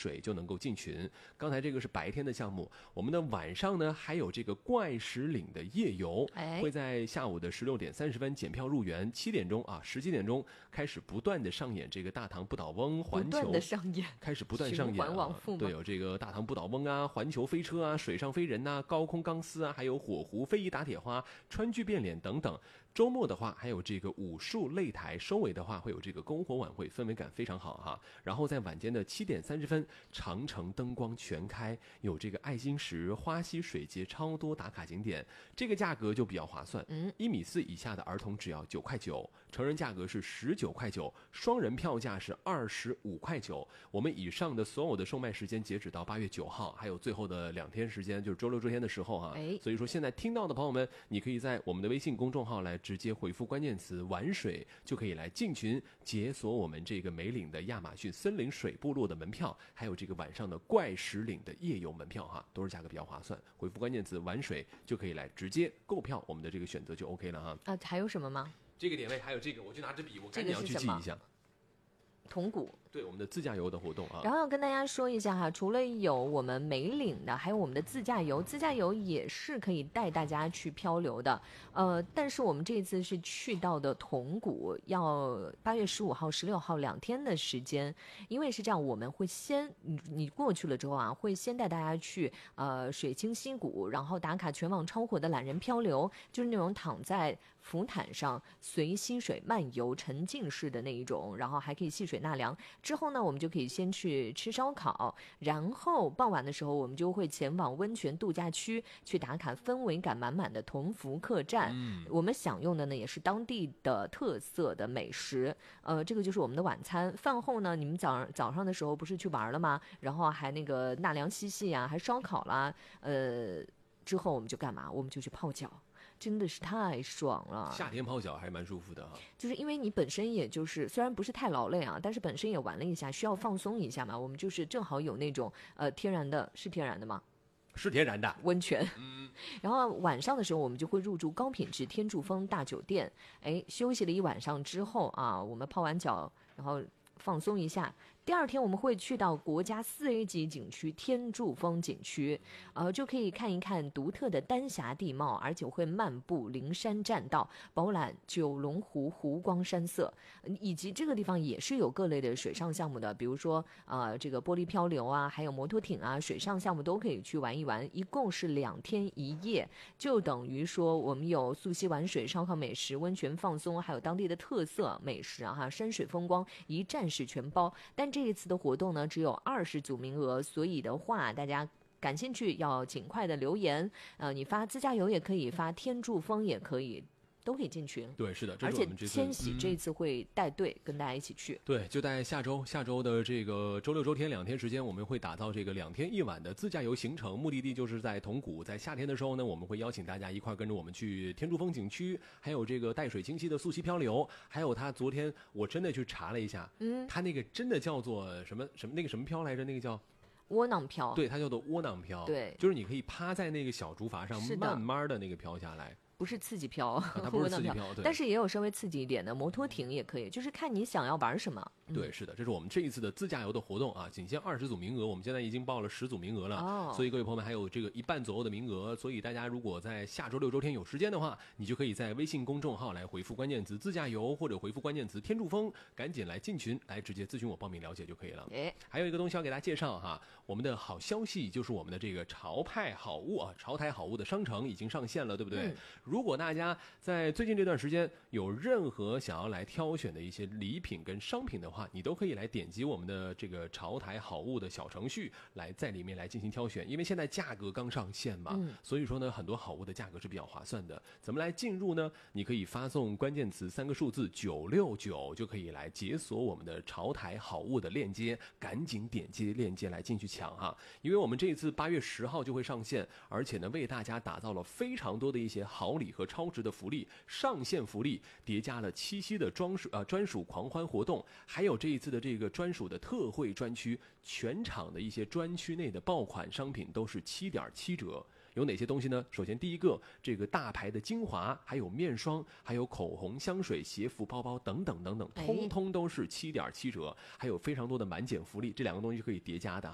水就能够进群。刚才这个是白天的项目，我们的晚上呢还有这个怪石岭的夜游，会在下午的16点30分检票入园，7点钟啊17点钟开始不断的上演这个大唐不倒翁环球， 不断的上演， 开始不断上演对，有这个大唐不倒翁啊、环球飞车啊、水上飞人啊、高空钢丝啊，还有火狐、飞鱼打铁花、川剧变脸等等。周末的话还有这个武术擂台，收尾的话会有这个篝火晚会，氛围感非常好哈。然后在晚间的7点30分，长城灯光全开，有这个爱心石、花溪水节超多打卡景点，这个价格就比较划算。1.4米以下的儿童只要9块9，成人价格是19块9，双人票价是25块9。我们以上的所有的售卖时间截止到8月9号，还有最后的2天时间，就是周六周天的时候哈。所以说现在听到的朋友们，你可以在我们的微信公众号来直接回复关键词玩水，就可以来进群解锁我们这个梅岭的亚马逊森林水部落的门票，还有这个晚上的怪石岭的夜游门票哈，都是价格比较划算。回复关键词玩水就可以来直接购票，我们的这个选择就 OK 了哈。 还有什么吗？ 这个点位还有这个，我就拿支笔，我赶紧要去记一下。 铜鼓， 对，我们的自驾游的活动啊。 然后要跟大家说一下哈，除了有我们梅岭的，还有我们的自驾游，自驾游也是可以带大家去漂流的。但是我们这一次是去到的铜鼓，要8月15号、16号2天的时间。因为是这样，我们会先你过去了之后啊，会先带大家去水清溪谷，然后打卡全网超火的懒人漂流，就是那种躺在浮毯上随溪水漫游沉浸式的那一种，然后还可以戏水纳凉。之后呢，我们就可以先去吃烧烤，然后傍晚的时候我们就会前往温泉度假区去打卡氛围感满满的同福客栈。我们享用的呢也是当地的特色的美食。这个就是我们的晚餐。饭后呢，你们早上的时候不是去玩了吗？然后还那个纳凉嬉戏啊，还烧烤啦。之后我们就干嘛？我们就去泡脚。真的是太爽了， 夏天泡脚还蛮舒服的哈。 就是因为你本身也就是虽然不是太劳累啊，但是本身也玩了一下，需要放松一下嘛。我们就是正好有那种天然的，是天然的吗？ 是天然的温泉。然后晚上的时候我们就会入住高品质天柱峰大酒店。休息了一晚上之后啊，我们泡完脚然后放松一下。第二天我们会去到国家4A 级景区天柱峰景区，就可以看一看独特的丹霞地貌，而且会漫步灵山栈道，饱览九龙湖湖光山色，以及这个地方也是有各类的水上项目的，比如说这个玻璃漂流啊，还有摩托艇啊，水上项目都可以去玩一玩。一共是2天1夜，就等于说我们有溯溪玩水、烧烤美食、温泉放松，还有当地的特色美食啊，山水风光一站式全包。但这一次的活动呢，只有20组名额，所以的话，大家感兴趣要尽快的留言。你发自驾游也可以，发天柱峰也可以。都可以进群。 对，是的， 而且千玺这一次会带队跟大家一起去。 对，就在下周的这个周六周天2天时间，我们会打造这个2天1晚的自驾游行程，目的地就是在铜鼓。在夏天的时候呢，我们会邀请大家一块跟着我们去天柱峰景区，还有这个带水清溪的溯溪漂流，还有他昨天我真的去查了一下，他那个真的叫做什么那个什么漂来着，那个叫窝囊漂。 对，它叫做窝囊漂。 对， 就是你可以趴在那个小竹筏上，慢慢的那个漂下来。 不是刺激漂， 它不是刺激漂，对， 但是也有稍微刺激一点的摩托艇也可以，就是看你想要玩什么。 对，是的，这是我们这一次的自驾游的活动啊，仅限20组名额，我们现在已经报了10组名额了，所以各位朋友们还有这个1半左右的名额，所以大家如果在下周6周天有时间的话，你就可以在微信公众号来回复关键词自驾游，或者回复关键词天柱峰，赶紧来进群，来直接咨询我报名了解就可以了。还有一个东西要给大家介绍哈，我们的好消息就是我们的这个潮派好物啊，潮台好物的商城已经上线了，对不对？如果大家在最近这段时间有任何想要来挑选的一些礼品跟商品的话，你都可以来点击我们的这个潮台好物的小程序，来在里面来进行挑选。因为现在价格刚上线嘛，所以说呢，很多好物的价格是比较划算的。怎么来进入呢？你可以发送关键词3个数字969，就可以来解锁我们的潮台好物的链接，赶紧点击链接来进去抢哈。因为我们这一次8月10号就会上线，而且呢，为大家打造了非常多的一些好礼和超值的福利，上线福利叠加了7夕的专属狂欢活动，还有这一次的这个专属的特惠专区，全场的一些专区内的爆款商品都是7.7折。有哪些东西呢？首先第一个，这个大牌的精华，还有面霜，还有口红、香水、鞋服、包包等等等等，通通都是7.7折，还有非常多的满减福利，这2个东西可以叠加的